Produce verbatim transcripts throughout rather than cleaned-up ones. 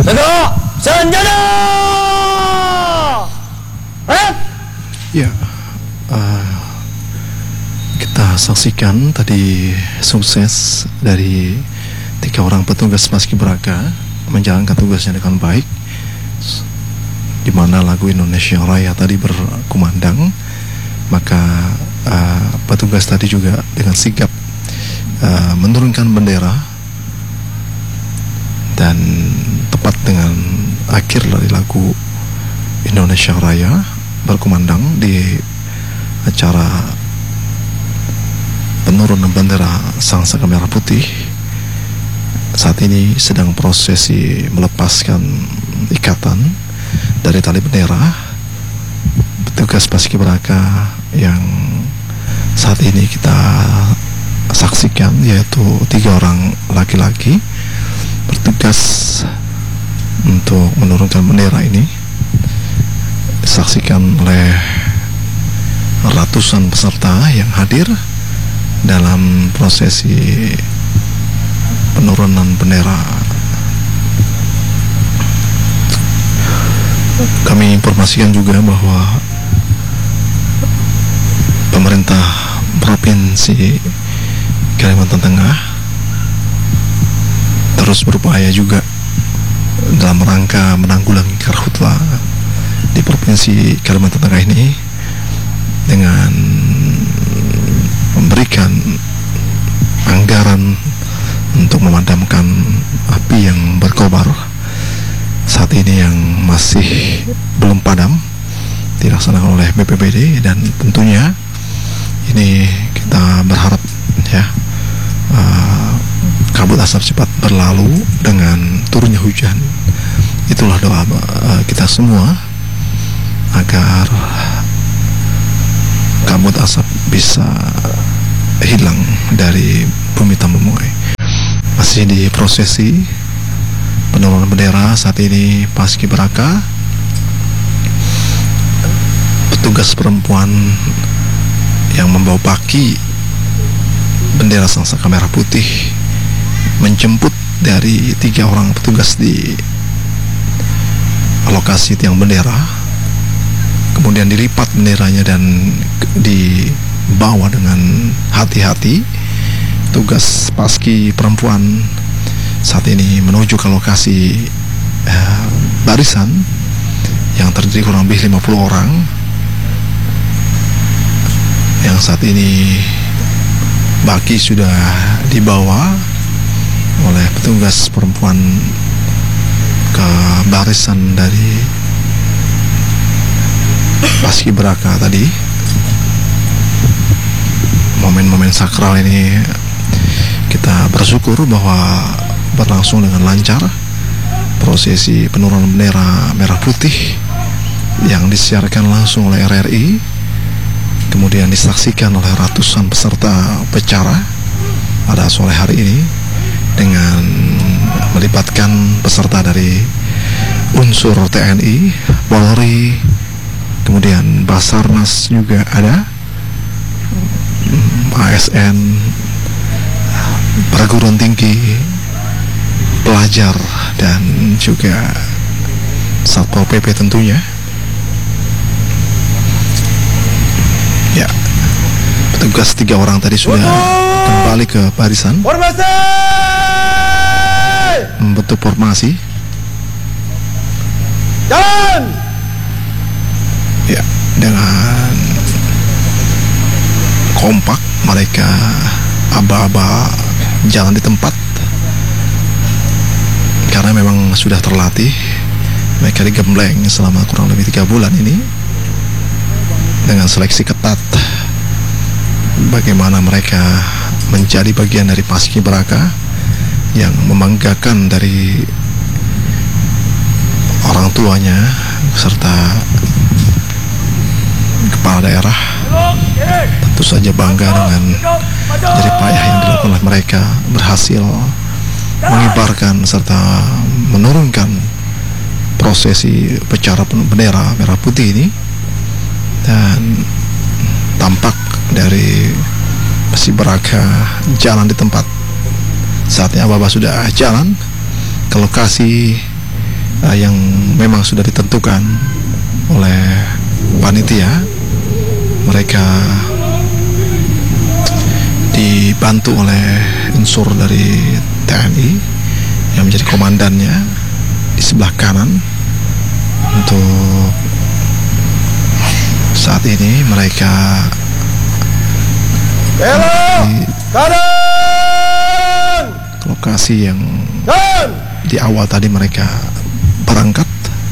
Tegak senjata. Eh? Ya, uh, kita saksikan tadi sukses dari tiga orang petugas paskibraka menjalankan tugasnya dengan baik, di mana lagu Indonesia Raya tadi berkumandang. Maka uh, petugas tadi juga dengan sigap uh, menurunkan bendera, dan tepat dengan akhir dari lagu Indonesia Raya berkumandang di acara penurunan bendera Sangsaka Merah Putih. Saat ini sedang prosesi melepaskan ikatan dari tali bendera. Petugas paskibraka yang saat ini kita saksikan yaitu tiga orang laki-laki bertugas untuk menurunkan bendera ini, disaksikan oleh ratusan peserta yang hadir dalam prosesi penurunan bendera. Kami informasikan juga bahwa pemerintah Provinsi Kalimantan Tengah terus berupaya juga dalam rangka menanggulangi karhutla di Provinsi Kalimantan Tengah ini dengan memberikan anggaran untuk memadamkan api yang berkobar saat ini yang masih belum padam, dilaksanakan oleh B P B D. Dan tentunya ini kita berharap ya uh, kabut asap cepat berlalu dengan turunnya hujan. Itulah doa uh, kita semua agar kabut asap bisa hilang dari bumi Tambumuai. Masih di prosesi penurunan bendera saat ini paskibraka, petugas perempuan yang membawa baki bendera Sangsaka Merah Putih menjemput dari tiga orang petugas di lokasi tiang bendera, kemudian dilipat benderanya dan dibawa dengan hati-hati. Tugas paski perempuan saat ini menuju ke lokasi eh, barisan yang terdiri kurang lebih lima puluh orang, yang saat ini baki sudah dibawa oleh petugas perempuan ke barisan dari paskibraka tadi. Momen-momen sakral ini kita bersyukur bahwa berlangsung dengan lancar. Prosesi penurunan bendera merah putih yang disiarkan langsung oleh R R I, kemudian disaksikan oleh ratusan peserta upacara pada sore hari ini dengan melibatkan peserta dari unsur T N I, Polri, kemudian Basarnas juga ada, A S N, perguruan tinggi, pelajar, dan juga Satpol P P tentunya. Ya, petugas tiga orang tadi sudah kembali ke barisan, Formasi! membentuk formasi. Jalan! Ya, dengan kompak mereka aba-aba jalan di tempat, karena memang sudah terlatih. Mereka digembleng selama kurang lebih tiga bulan ini dengan seleksi ketat bagaimana mereka menjadi bagian dari paskibraka yang membanggakan dari orang tuanya serta kepala daerah. Tentu saja bangga dengan jerih payah yang dilakukan oleh mereka, berhasil mengibarkan serta menurunkan prosesi upacara bendera merah putih ini. Dan tampak dari paskibraka jalan di tempat. Saatnya Bapak sudah jalan ke lokasi uh, yang memang sudah ditentukan oleh panitia. Mereka dibantu oleh unsur dari T N I yang menjadi komandannya di sebelah kanan. Untuk saat ini mereka Belok kanan. ke lokasi yang Dan di awal tadi mereka berangkat.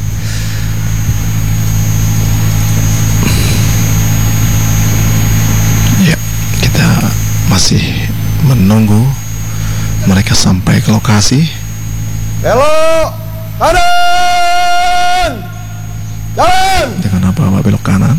Ya, kita masih menunggu mereka sampai ke lokasi. belok kanan. Jalan. Dengan apa-apa belok kanan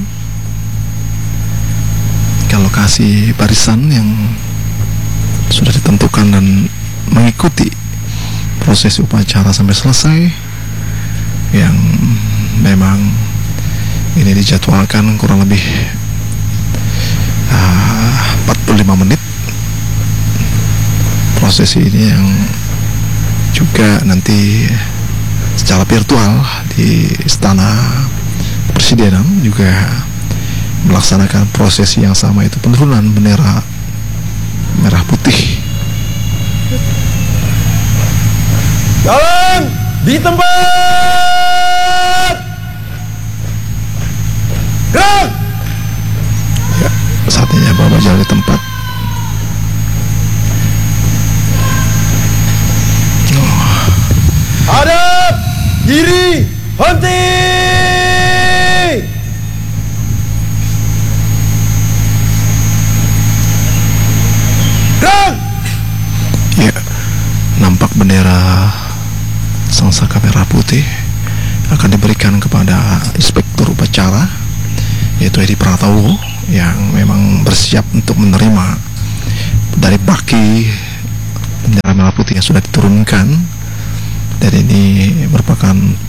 ke lokasi barisan yang sudah ditentukan dan mengikuti proses upacara sampai selesai, yang memang ini dijadwalkan kurang lebih uh, empat puluh lima menit. Prosesi ini yang juga nanti secara virtual di Istana Presidenan juga melaksanakan prosesi yang sama, itu penurunan bendera merah putih. Jalan di tempat. Gerak. Ya, saat ini Bapak jalan di tempat. Hadap diri, henti. Gerak. Ya, nampak bendera Sangsaka merah putih akan diberikan kepada inspektur upacara, yaitu Edi Pratowo, yang memang bersiap untuk menerima dari baki bendera merah putih yang sudah diturunkan. Dan ini merupakan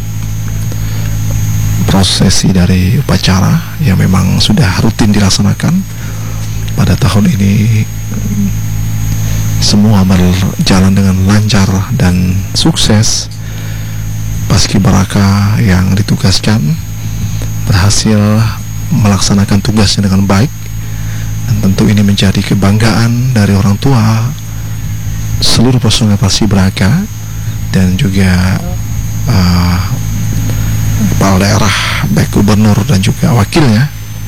prosesi dari upacara yang memang sudah rutin dilaksanakan pada tahun ini. Semua berjalan dengan lancar dan sukses. Paskibraka yang ditugaskan berhasil melaksanakan tugasnya dengan baik, dan tentu ini menjadi kebanggaan dari orang tua seluruh personel Paskibraka dan juga uh, kepala daerah, baik gubernur dan juga wakilnya.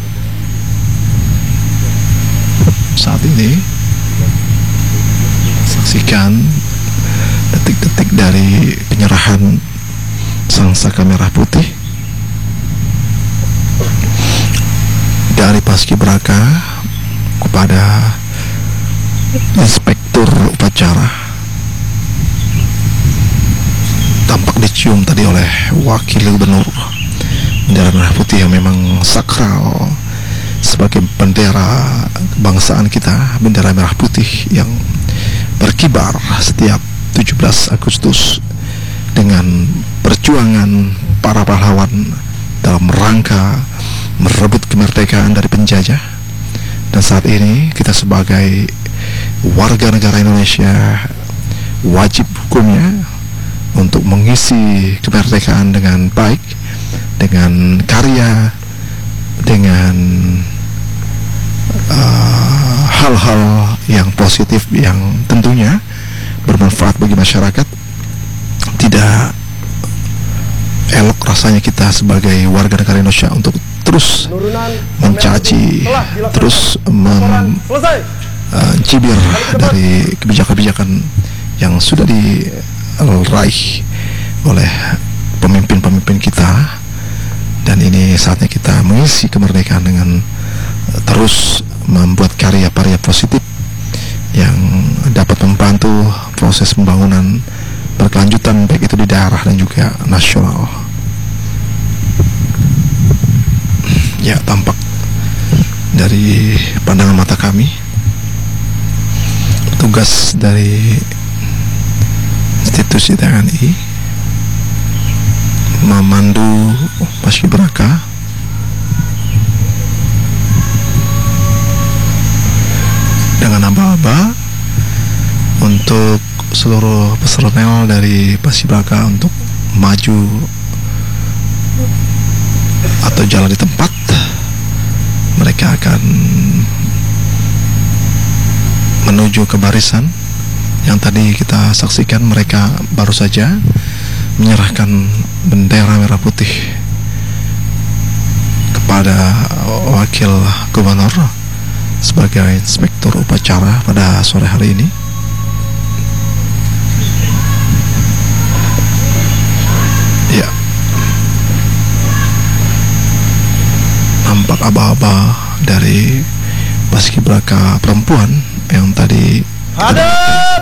Saat ini saksikan detik-detik dari penyerahan Sangsaka merah putih dari Paskibraka kepada inspektur upacara. Tampak dicium tadi oleh wakil gubernur bendera merah putih yang memang sakral sebagai bendera kebangsaan kita, bendera merah putih yang berkibar setiap tujuh belas Agustus dengan perjuangan para pahlawan dalam rangka merebut kemerdekaan dari penjajah. Dan saat ini kita sebagai warga negara Indonesia wajib hukumnya untuk mengisi kemerdekaan dengan baik, dengan karya, dengan uh, hal-hal yang positif yang tentunya bermanfaat bagi masyarakat. Tidak elok rasanya kita sebagai warga negara Indonesia untuk terus mencaci, terus mencibir uh, dari kebijakan-kebijakan yang sudah diraih oleh pemimpin-pemimpin kita. Dan ini saatnya kita mengisi kemerdekaan dengan uh, terus membuat karya-karya positif yang dapat membantu proses pembangunan berkelanjutan, baik itu di daerah dan juga nasional. Ya, tampak dari pandangan mata kami petugas dari institusi T N I memandu Paskibraka dengan aba-aba untuk seluruh personel dari Paskibraka untuk maju atau jalan di tempat. Mereka akan menuju ke barisan yang tadi kita saksikan. Mereka baru saja menyerahkan bendera merah putih kepada wakil gubernur sebagai inspektur upacara pada sore hari ini. Ya, nampak aba-aba dari paskibraka perempuan yang tadi Hadap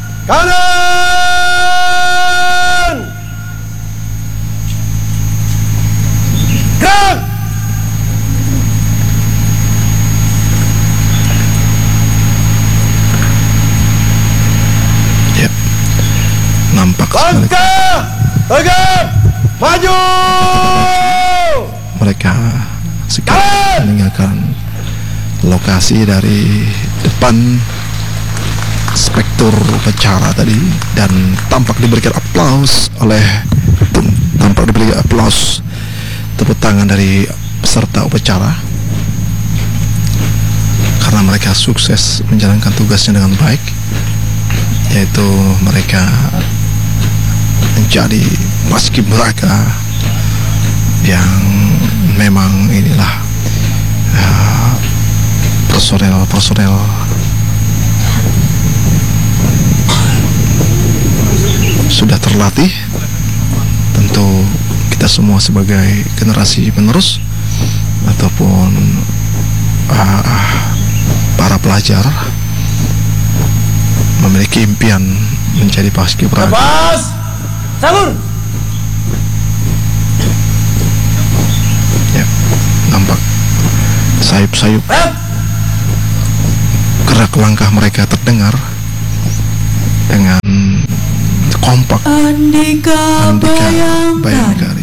kanan. Gerak. ya nampak sekali Langkah tegap maju. mereka segera meninggalkan lokasi dari depan inspektur upacara tadi, dan tampak diberikan aplaus oleh tampak diberikan aplaus tepuk tangan dari peserta upacara karena mereka sukses menjalankan tugasnya dengan baik, yaitu mereka menjadi paskibraka yang memang inilah uh, personel-personel sudah terlatih. Tentu kita semua sebagai generasi penerus ataupun uh, para pelajar memiliki impian menjadi paskibraka. Lepas. Salur. Ya, nampak sayup-sayup Rep. gerak langkah mereka terdengar dengan kompak. Andika Andika Bayangkari Bayangkari